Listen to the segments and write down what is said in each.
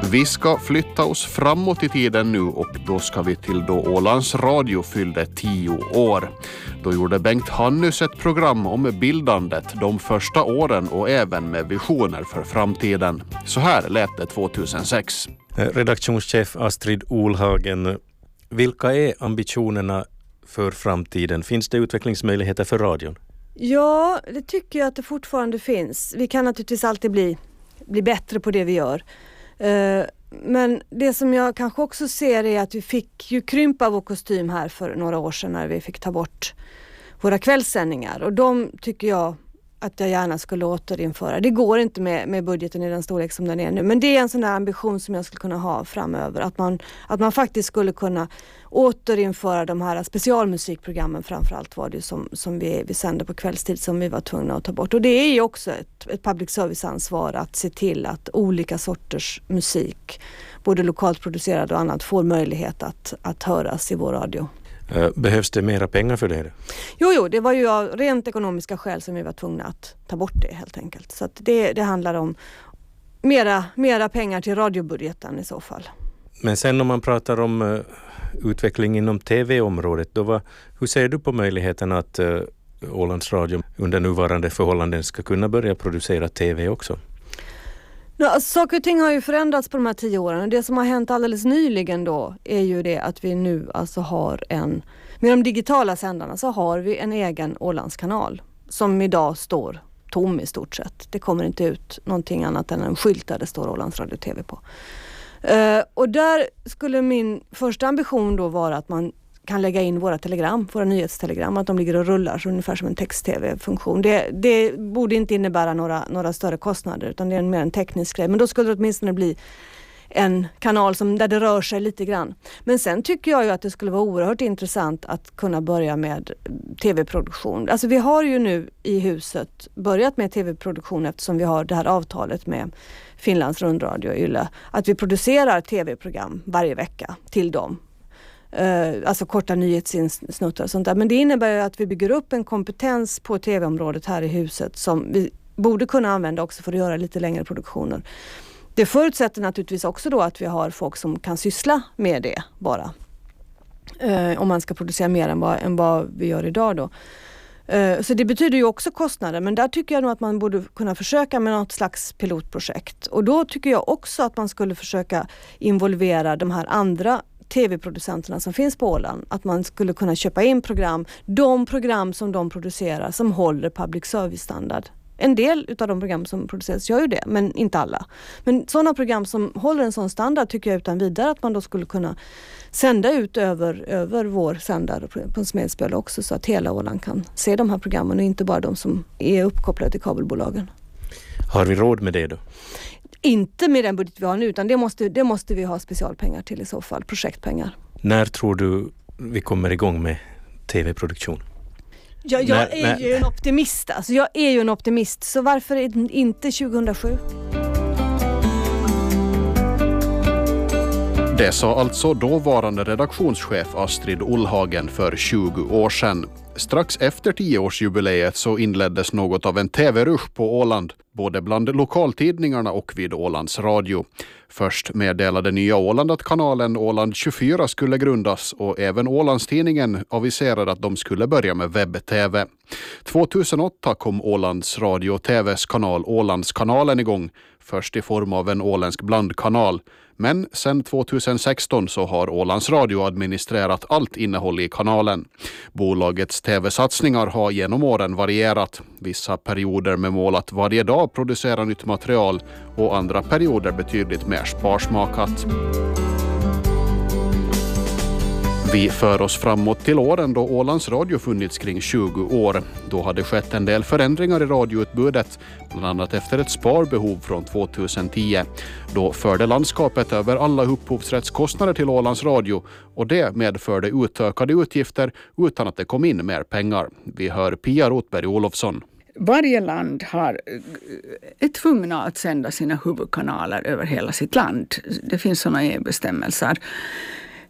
Vi ska flytta oss framåt i tiden nu och då ska vi till då Ålands Radio fyllde 10 år. Då gjorde Bengt Hannus ett program om bildandet de första åren och även med visioner för framtiden. Så här lät det 2006. Redaktionschef Astrid Olhagen, vilka är ambitionerna för framtiden? Finns det utvecklingsmöjligheter för radion? Ja, det tycker jag att det fortfarande finns. Vi kan naturligtvis alltid bli bättre på det vi gör. Men det som jag kanske också ser är att vi fick ju krympa vår kostym här för några år sedan när vi fick ta bort våra kvällssändningar. Och de tycker jag att jag gärna skulle återinföra. Det går inte med budgeten i den storlek som den är nu. Men det är en sån här ambition som jag skulle kunna ha framöver. Att man faktiskt skulle kunna återinföra de här specialmusikprogrammen. Framförallt var det som vi sände på kvällstid som vi var tvungna att ta bort. Och det är ju också ett public service-ansvar att se till att olika sorters musik, både lokalt producerad och annat, får möjlighet att höras i vår radio. Behövs det mera pengar för det? Jo, det var ju av rent ekonomiska skäl som vi var tvungna att ta bort det helt enkelt. Så att det handlar om mera pengar till radiobudgeten i så fall. Men sen om man pratar om utveckling inom tv-området, hur ser du på möjligheten att Ålands Radio under nuvarande förhållanden ska kunna börja producera tv också? Saker och ting har ju förändrats på de här 10 åren och det som har hänt alldeles nyligen då är ju det att vi nu alltså har med de digitala sändarna så har vi en egen Ålandskanal som idag står tom i stort sett. Det kommer inte ut någonting annat än en skylt där det står Ålands Radio TV på. Och där skulle min första ambition då vara att man kan lägga in våra nyhetstelegram, att de ligger och rullar så ungefär som en text-tv-funktion. Det borde inte innebära några större kostnader utan det är mer en teknisk grej. Men då skulle det åtminstone bli en kanal där det rör sig lite grann. Men sen tycker jag ju att det skulle vara oerhört intressant att kunna börja med tv-produktion. Alltså vi har ju nu i huset börjat med tv-produktion eftersom vi har det här avtalet med Finlands rundradio och Yle. Att vi producerar tv-program varje vecka till dem. Alltså korta nyhetssnuttar och sånt där. Men det innebär ju att vi bygger upp en kompetens på tv-området här i huset som vi borde kunna använda också för att göra lite längre produktioner. Det förutsätter naturligtvis också då att vi har folk som kan syssla med det bara. Om man ska producera mer än vad vi gör idag då. Så det betyder ju också kostnader, men där tycker jag nog att man borde kunna försöka med något slags pilotprojekt. Och då tycker jag också att man skulle försöka involvera de här andra tv-producenterna som finns på Åland, att man skulle kunna köpa in de program som de producerar som håller public service-standard. En del av de program som produceras gör ju det, men inte alla. Men sådana program som håller en sån standard tycker jag utan vidare att man då skulle kunna sända ut över vår sändare på en smedspel också så att hela Åland kan se de här programmen och inte bara de som är uppkopplade till kabelbolagen. Har vi råd med det då? Inte med den budget vi har nu utan det måste vi ha specialpengar till i så fall, projektpengar. När tror du vi kommer igång med tv-produktion? Jag är ju en optimist. Alltså jag är ju en optimist. Så varför inte 2007? Det sa alltså dåvarande redaktionschef Astrid Olhagen för 20 år sedan. Strax efter 10-årsjubileet så inleddes något av en tv-rusch på Åland, både bland lokaltidningarna och vid Ålands Radio. Först meddelade Nya Åland att kanalen Åland 24 skulle grundas och även Ålandstidningen aviserade att de skulle börja med webb-tv. 2008 kom Ålands Radio TVs kanal Ålandskanalen igång, först i form av en åländsk blandkanal. Men sedan 2016 så har Ålands Radio administrerat allt innehåll i kanalen. Bolagets tv-satsningar har genom åren varierat. Vissa perioder med mål att varje dag producera nytt material och andra perioder betydligt mer sparsmakat. Vi för oss framåt till åren då Ålands Radio funnits kring 20 år. Då hade skett en del förändringar i radioutbudet, bland annat efter ett sparbehov från 2010. Då förde landskapet över alla upphovsrättskostnader till Ålands Radio och det medförde utökade utgifter utan att det kom in mer pengar. Vi hör Pia Rotberg Olofsson. Varje land är tvungna att sända sina huvudkanaler över hela sitt land. Det finns sådana bestämmelser.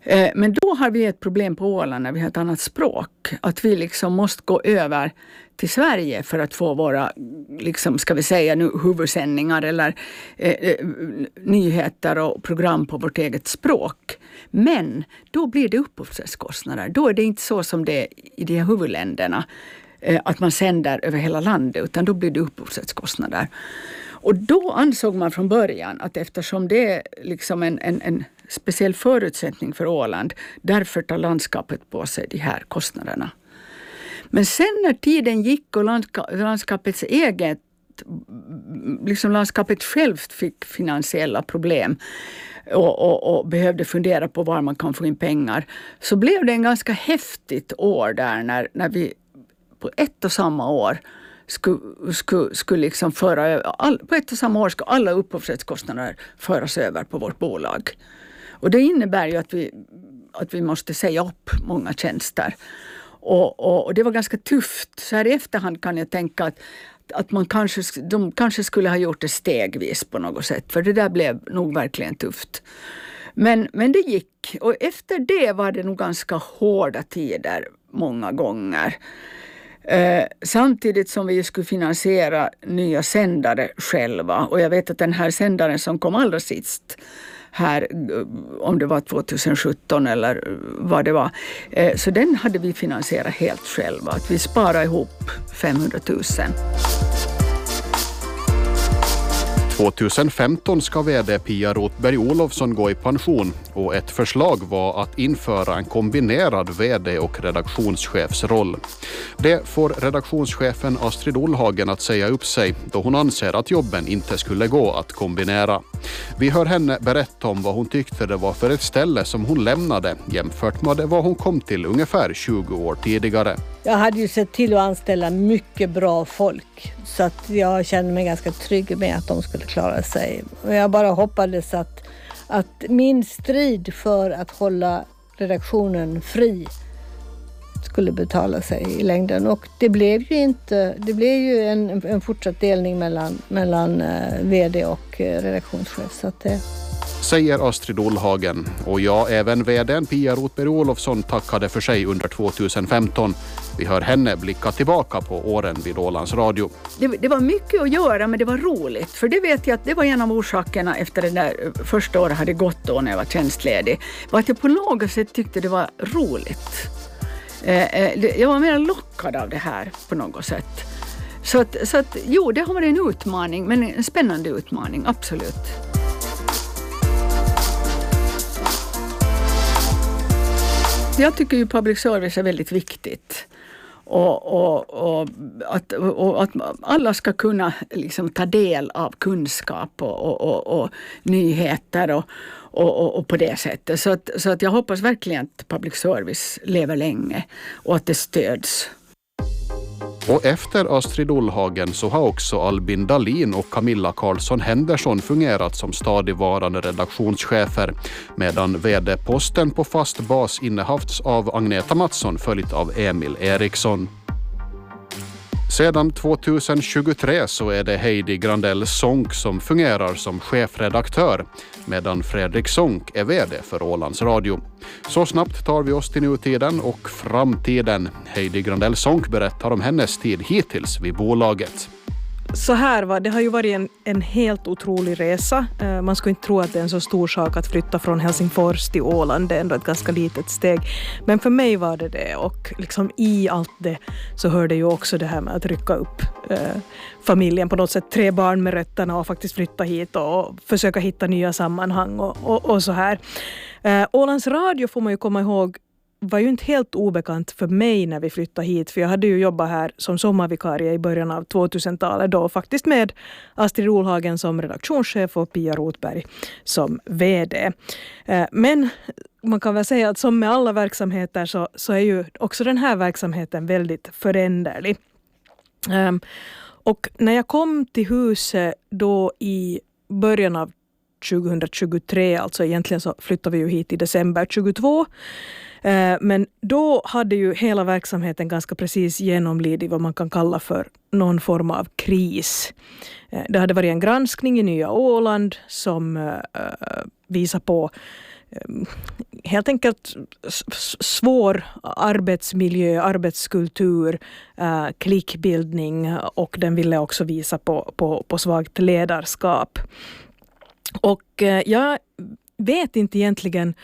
Men då har vi ett problem på Åland när vi har ett annat språk. Att vi liksom måste gå över till Sverige för att få våra, liksom, ska vi säga nu, huvudsändningar eller nyheter och program på vårt eget språk. Men då blir det upphovsrättskostnader. Då är det inte så som det är i de här huvudländerna att man sänder över hela landet, utan då blir det upphovsrättskostnader. Och då ansåg man från början att eftersom det är liksom en speciell förutsättning för Åland, därför tar landskapet på sig de här kostnaderna. Men sen när tiden gick och landskapets eget, liksom landskapet självt fick finansiella problem och behövde fundera på var man kan få in pengar, så blev det en ganska häftigt år där när vi på ett och samma år skulle liksom föra över, på ett och samma år ska alla upphovsrättskostnader föras över på vårt bolag. Och det innebär ju att vi måste säga upp många tjänster. Och det var ganska tufft. Så här i efterhand kan jag tänka att de kanske skulle ha gjort det stegvis på något sätt. För det där blev nog verkligen tufft. Men det gick. Och efter det var det nog ganska hårda tider många gånger. Samtidigt som vi skulle finansiera nya sändare själva. Och jag vet att den här sändaren som kom allra sist här, om det var 2017 eller vad det var, så den hade vi finansierat helt själva. Att vi sparade ihop 500 000. 2015 ska vd Pia Rotberg Olofsson gå i pension och ett förslag var att införa en kombinerad vd- och redaktionschefsroll. Det får redaktionschefen Astrid Olhagen att säga upp sig då hon anser att jobben inte skulle gå att kombinera. Vi hör henne berätta om vad hon tyckte det var för ett ställe som hon lämnade jämfört med vad hon kom till ungefär 20 år tidigare. Jag hade ju sett till att anställa mycket bra folk så att jag kände mig ganska trygg med att de skulle klara sig. Och jag bara hoppades att min strid för att hålla redaktionen fri skulle betala sig i längden. Och det blev ju inte, det blev ju en fortsatt delning mellan vd och redaktionschef. Så att det... Säger Astrid Olhagen. Och ja, även vdn Pia Rotberg Olofsson tackade för sig under 2015. Vi hör henne blicka tillbaka på åren vid Ålands Radio. Det var mycket att göra, men det var roligt. För det vet jag att det var en av orsakerna efter det där första året hade gått då när jag var tjänstledig. Var att jag på något sätt tyckte det var roligt. Jag var mer lockad av det här på något sätt. Så att jo, det har varit en utmaning, men en spännande utmaning, absolut. Jag tycker ju public service är väldigt viktigt. Och att alla ska kunna liksom ta del av kunskap och nyheter och på det sättet. Så att jag hoppas verkligen att public service lever länge och att det stöds. Och efter Astrid Olhagen så har också Albin Dahlin och Camilla Karlsson Henderson fungerat som stadigvarande redaktionschefer, medan vd-posten på fast bas innehafts av Agneta Mattsson följt av Emil Eriksson. Sedan 2023 så är det Heidi Grandell Sonck som fungerar som chefredaktör, medan Fredrik Sonck är vd för Ålands Radio. Så snabbt tar vi oss till nutiden och framtiden. Heidi Grandell Sonck berättar om hennes tid hittills vid bolaget. Så här var det har ju varit en helt otrolig resa. Man skulle inte tro att det är en så stor sak att flytta från Helsingfors till Åland. Det är ändå ett ganska litet steg. Men för mig var det. Och liksom i allt det så hörde ju också det här med att rycka upp familjen på något sätt. 3 barn med rötterna och faktiskt flytta hit och försöka hitta nya sammanhang och så här. Ålands Radio får man ju komma ihåg var ju inte helt obekant för mig när vi flyttade hit. För jag hade ju jobbat här som sommarvikarie i början av 2000-talet. Då faktiskt med Astrid Olhagen som redaktionschef och Pia Rotberg som vd. Men man kan väl säga att som med alla verksamheter så är ju också den här verksamheten väldigt föränderlig. Och när jag kom till huset då i början av 2023, alltså egentligen så flyttade vi ju hit i december 2022. Men då hade ju hela verksamheten ganska precis genomlidit vad man kan kalla för någon form av kris. Det hade varit en granskning i Nya Åland som visar på helt enkelt svår arbetsmiljö, arbetskultur, klickbildning, och den ville också visa på svagt ledarskap. Och jag vet inte egentligen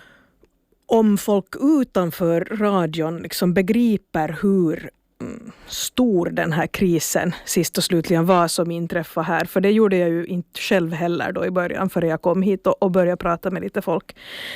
om folk utanför radion liksom begriper hur stor den här krisen sist och slutligen var som inträffade här. För det gjorde jag ju inte själv heller då i början, före jag kom hit och började prata med lite folk.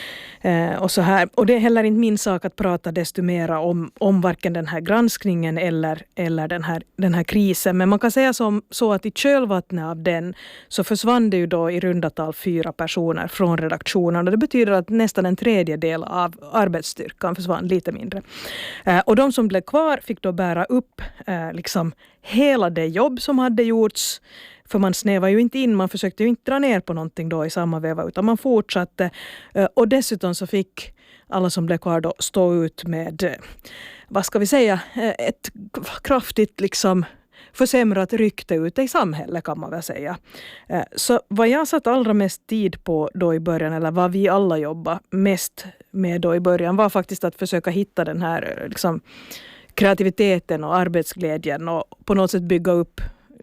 Och så här. Och det är heller inte min sak att prata desto mera om varken den här granskningen eller den här krisen. Men man kan säga så att i kölvattnet av den så försvann det ju då i runda tal 4 personer från redaktionen. Och det betyder att nästan en tredjedel av arbetsstyrkan försvann, lite mindre. Och de som blev kvar fick då bära upp liksom hela det jobb som hade gjorts. För man snävar ju inte in, man försökte ju inte dra ner på någonting då i samma veva, utan man fortsatte. Och dessutom så fick alla som blev kvar då stå ut med, vad ska vi säga, ett kraftigt liksom försämrat rykte ute i samhället, kan man väl säga. Så vad jag satt allra mest tid på då i början, eller vad vi alla jobbar mest med då i början, var faktiskt att försöka hitta den här liksom kreativiteten och arbetsglädjen och på något sätt bygga upp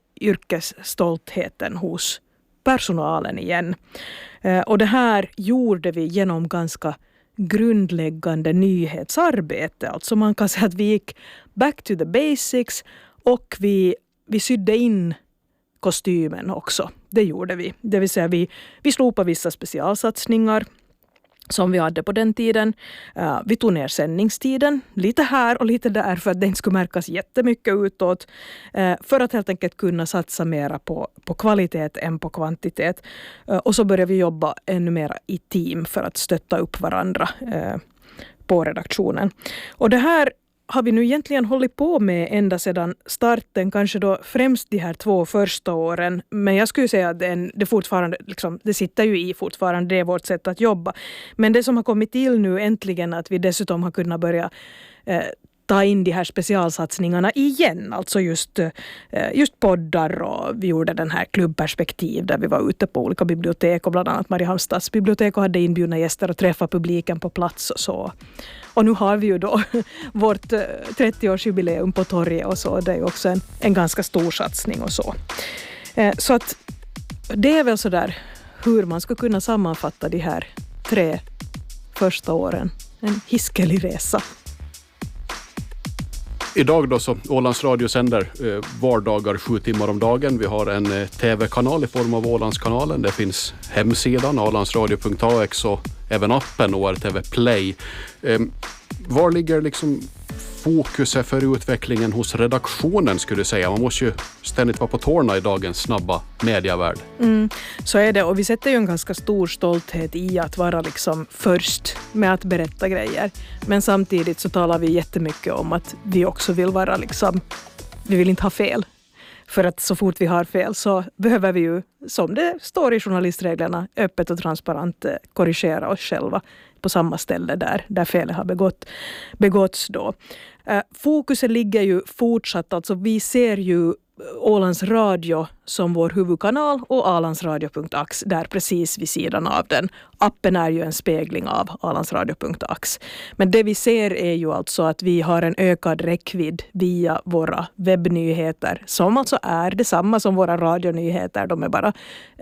yrkesstoltheten hos personalen igen. Och det här gjorde vi genom ganska grundläggande nyhetsarbete. Alltså man kan säga att vi gick back to the basics och vi sydde in kostymen också. Det gjorde vi. Det vill säga vi slopade vissa specialsatsningar som vi hade på den tiden. Vi tog ner sändningstiden lite här och lite där för att den skulle märkas jättemycket utåt. För att helt enkelt kunna satsa mera på kvalitet än på kvantitet. Och så började vi jobba ännu mer i team för att stötta upp varandra på redaktionen. Och det här har vi nu egentligen hållit på med ända sedan starten, kanske då främst de här 2 första åren. Men jag skulle säga att det fortfarande, liksom, det sitter ju i fortfarande, det är vårt sätt att jobba. Men det som har kommit till nu äntligen, att vi dessutom har kunnat börja ta in de här specialsatsningarna igen. Alltså just poddar, och vi gjorde den här klubbperspektiv där vi var ute på olika bibliotek, och bland annat Mariehamns stadsbibliotek, och hade inbjudna gäster och träffa publiken på plats och så. Och nu har vi ju då vårt 30-årsjubileum på torget och så. Det är ju också en ganska stor satsning och så. Så att det är väl så där hur man ska kunna sammanfatta de här 3 första åren. En hiskelig resa. Idag då så Ålands Radio sänder vardagar 7 timmar om dagen. Vi har en tv-kanal i form av Ålandskanalen. Det finns hemsidan ålandsradio.ax och även appen ORTV Play. Var ligger liksom fokuset för utvecklingen hos redaktionen, skulle du säga? Man måste ju ständigt vara på tårna i dagens snabba medievärld. Så är det, och vi sätter ju en ganska stor stolthet i att vara liksom först med att berätta grejer. Men samtidigt så talar vi jättemycket om att vi också vill vara liksom, vi vill inte ha fel. För att så fort vi har fel så behöver vi ju, som det står i journalistreglerna, öppet och transparent korrigera oss själva på samma ställe där felet har begåtts då. Fokuset ligger ju fortsatt, alltså vi ser ju Ålands Radio som vår huvudkanal och ålandsradio.ax där precis vid sidan av den. Appen är ju en spegling av ålandsradio.ax. Men det vi ser är ju alltså att vi har en ökad räckvidd via våra webbnyheter som alltså är detsamma som våra radionyheter. De är bara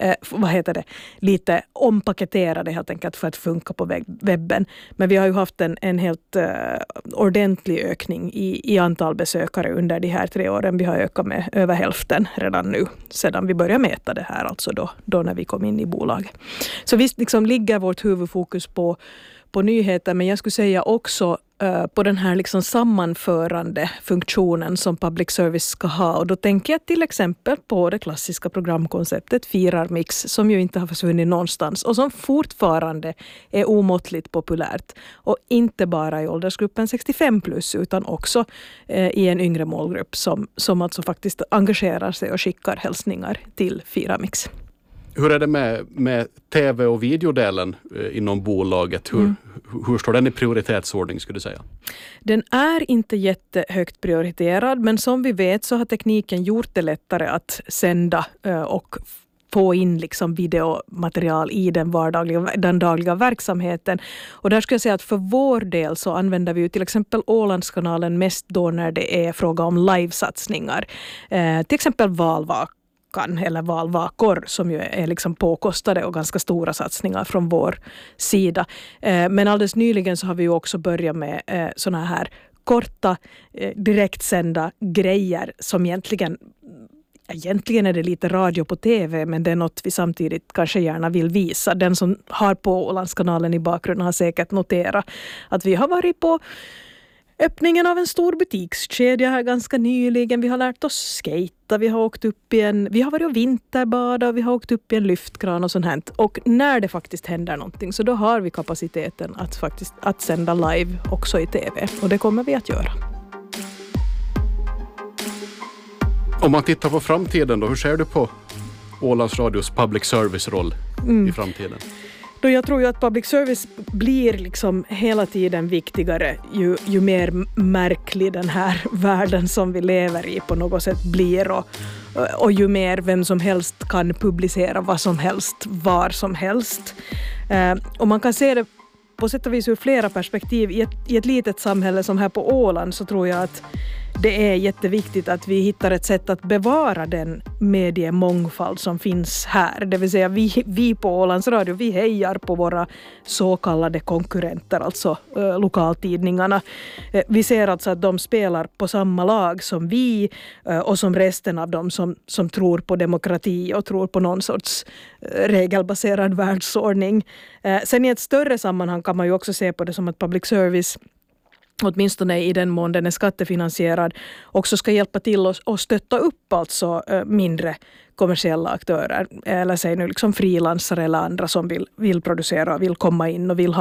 lite ompaketerade helt enkelt för att funka på webben. Men vi har ju haft en helt ordentlig ökning i antal besökare under de här 3 åren. Vi har ökat med över hälften redan nu sedan vi började mäta det här, alltså då när vi kom in i bolaget. Så visst liksom ligger vårt huvudfokus på nyheter, men jag skulle säga också på den här liksom sammanförande funktionen som public service ska ha. Och då tänker jag till exempel på det klassiska programkonceptet Firarmix som ju inte har försvunnit någonstans och som fortfarande är omåttligt populärt. Och inte bara i åldersgruppen 65+ utan också i en yngre målgrupp som alltså faktiskt engagerar sig och skickar hälsningar till Firarmix. Hur är det med tv- och videodelen inom bolaget? Hur står den i prioritetsordning, skulle du säga? Den är inte jättehögt prioriterad, men som vi vet så har tekniken gjort det lättare att sända och få in liksom videomaterial i den dagliga verksamheten. Och där skulle jag säga att för vår del så använder vi ju till exempel Ålandskanalen mest då när det är fråga om livesatsningar. Till exempel valvakan eller valvakor som ju är liksom påkostade och ganska stora satsningar från vår sida. Men alldeles nyligen så har vi ju också börjat med såna här korta direktsända grejer som egentligen är det lite radio på tv, men det är något vi samtidigt kanske gärna vill visa. Den som har på Ålandskanalen i bakgrunden har säkert noterat att vi har varit på öppningen av en stor butikskedja här ganska nyligen. Vi har lärt oss skata, vi har varit och vinterbada, vi har åkt upp i en lyftkran och sånt här. Och när det faktiskt händer någonting så då har vi kapaciteten att sända live också i tv. Och det kommer vi att göra. Om man tittar på framtiden då, hur ser du på Ålands Radios public service-roll i framtiden? Då jag tror ju att public service blir liksom hela tiden viktigare ju mer märklig den här världen som vi lever i på något sätt blir och ju mer vem som helst kan publicera vad som helst, var som helst. Och man kan se det på sätt och vis ur flera perspektiv. I ett litet samhälle som här på Åland så tror jag att det är jätteviktigt att vi hittar ett sätt att bevara den mediemångfald som finns här. Det vill säga vi på Ålands Radio, vi hejar på våra så kallade konkurrenter, alltså lokaltidningarna. Vi ser alltså att de spelar på samma lag som vi och som resten av dem som tror på demokrati och tror på någon sorts regelbaserad världsordning. Sen i ett större sammanhang kan man ju också se på det som att public service, åtminstone i den mån den är skattefinansierad, också ska hjälpa till och stötta upp alltså mindre kommersiella aktörer, eller säg nu liksom frilansare eller andra som vill producera, vill komma in och vill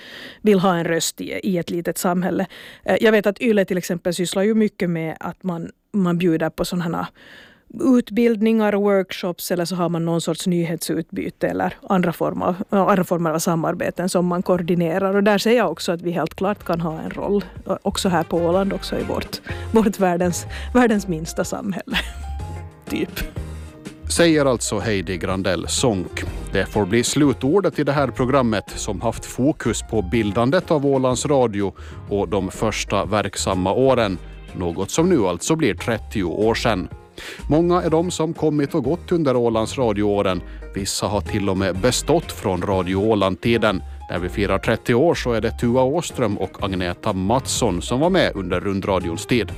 ha en röst i ett litet samhälle. Jag vet att Yle till exempel sysslar ju mycket med att man bjuder på sådana utbildningar och workshops, eller så har man någon sorts nyhetsutbyte eller andra former av samarbeten som man koordinerar. Och där ser jag också att vi helt klart kan ha en roll också här på Åland, också i vårt världens minsta samhälle. Typ. Säger alltså Heidi Grandell Sonck. Det får bli slutordet i det här programmet som haft fokus på bildandet av Ålands Radio och de första verksamma åren. Något som nu alltså blir 30 år sedan. Många är de som kommit och gått under Ålands radioåren. Vissa har till och med bestått från Radio Åland-tiden. När vi firar 30 år så är det Tua Åström och Agneta Mattsson som var med under rundradions tid.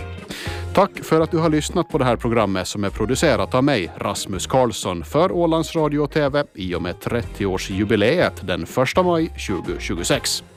Tack för att du har lyssnat på det här programmet som är producerat av mig, Rasmus Karlsson, för Ålands Radio och TV i och med 30-årsjubileet den 1 maj 2026.